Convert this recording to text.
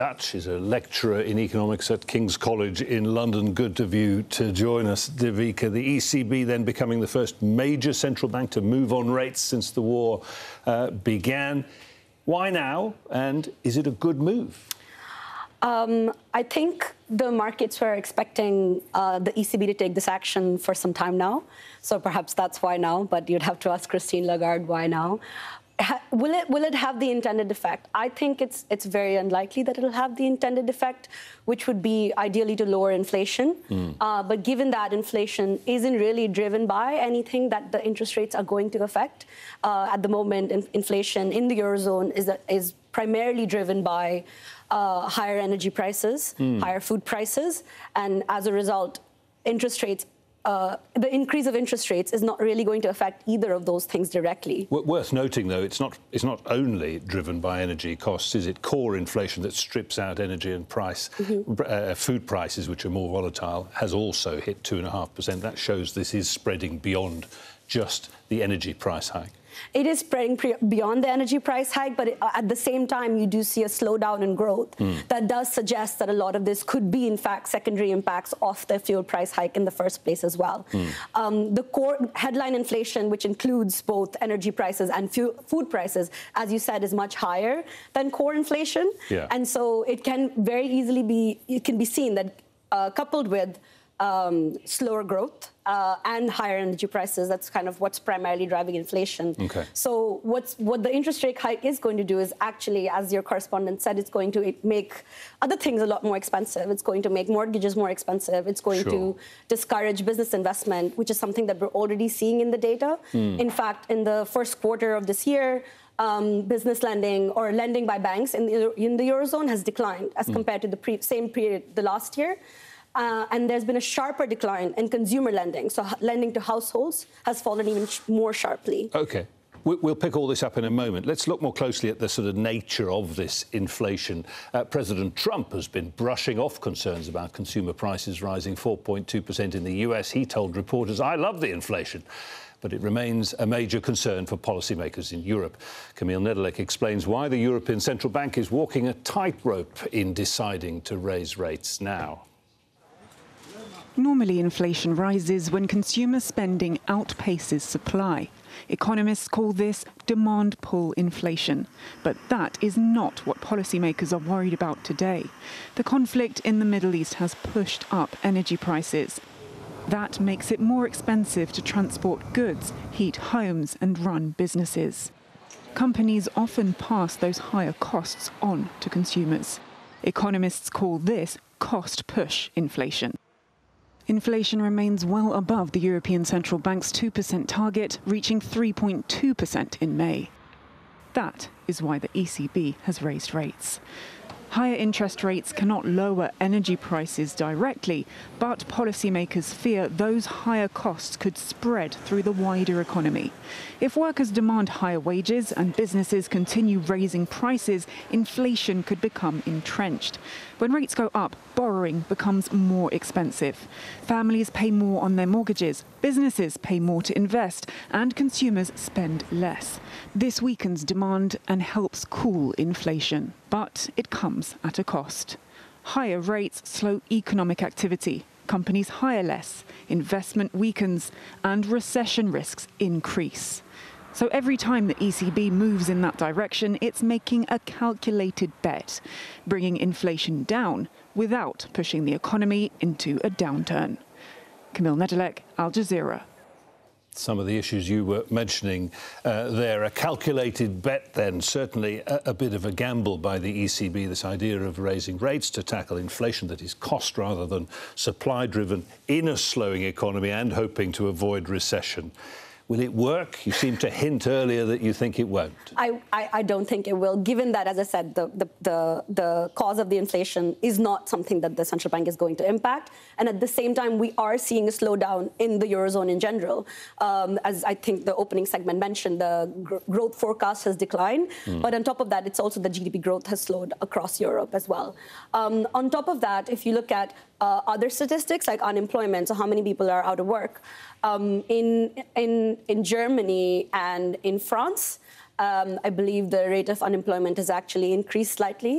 Dutch is a lecturer in economics at King's College in London. Good of you to join us, Devika. The ECB then becoming the first major central bank to move on rates since the war began. Why now, and is it a good move? I think the markets were expecting the ECB to take this action for some time now. So perhaps that's why now, but you'd have to ask Christine Lagarde why now. Will it have the intended effect? I think it's very unlikely that it'll have the intended effect, which would be ideally to lower inflation. But given that inflation isn't really driven by anything that the interest rates are going to affect, at the moment, inflation in the Eurozone is primarily driven by higher energy prices, higher food prices, and as a result, interest rates. The increase of interest rates is not really going to affect either of those things directly. Worth noting, though, it's not only driven by energy costs, is it? Core inflation that strips out energy and price, food prices, which are more volatile, has also hit 2.5%. That shows this is spreading beyond just the energy price hike. It is spreading beyond the energy price hike, but at the same time, you do see a slowdown in growth. That does suggest that a lot of this could be, in fact, secondary impacts of the fuel price hike in the first place as well. The core headline inflation, which includes both energy prices and food prices, as you said, is much higher than core inflation. And so it can very easily be seen that coupled with slower growth and higher energy prices, that's kind of what's primarily driving inflation. So what the interest rate hike is going to do is actually, as your correspondent said, it's going to make other things a lot more expensive. It's going to make mortgages more expensive. It's going to discourage business investment, which is something that we're already seeing in the data. In fact, in the first quarter of this year, business lending or lending by banks in the Eurozone has declined as compared to the same period the last year. And there's been a sharper decline in consumer lending. So lending to households has fallen even more sharply. OK. We'll pick all this up in a moment. Let's look more closely at the sort of nature of this inflation. President Trump has been brushing off concerns about consumer prices rising 4.2% in the US. He told reporters, "I love the inflation." But it remains a major concern for policymakers in Europe. Kamil Nedelec explains why the European Central Bank is walking a tightrope in deciding to raise rates now. Normally, inflation rises when consumer spending outpaces supply. Economists call this demand pull inflation. But that is not what policymakers are worried about today. The conflict in the Middle East has pushed up energy prices. That makes it more expensive to transport goods, heat homes and run businesses. Companies often pass those higher costs on to consumers. Economists call this cost push inflation. Inflation remains well above the European Central Bank's 2% target, reaching 3.2% in May. That is why the ECB has raised rates. Higher interest rates cannot lower energy prices directly, but policymakers fear those higher costs could spread through the wider economy. If workers demand higher wages and businesses continue raising prices, inflation could become entrenched. When rates go up, borrowing becomes more expensive. Families pay more on their mortgages, businesses pay more to invest, and consumers spend less. This weakens demand and helps cool inflation. But it comes at a cost. Higher rates slow economic activity. Companies hire less, investment weakens, and recession risks increase. So every time the ECB moves in that direction, it's making a calculated bet, bringing inflation down without pushing the economy into a downturn. Kamil Nedelec, Al Jazeera. Some of the issues you were mentioning there, a calculated bet then, certainly a bit of a gamble by the ECB, this idea of raising rates to tackle inflation that is cost rather than supply-driven in a slowing economy and hoping to avoid recession. Will it work? You seemed to hint earlier that you think it won't. I don't think it will, given that, as I said, the cause of the inflation is not something that the central bank is going to impact. And at the same time, we are seeing a slowdown in the Eurozone in general. As I think the opening segment mentioned, the growth forecast has declined. But on top of that, it's also the GDP growth has slowed across Europe as well. On top of that, if you look at other statistics like unemployment, so how many people are out of work, in Germany and in France, I believe the rate of unemployment has actually increased slightly.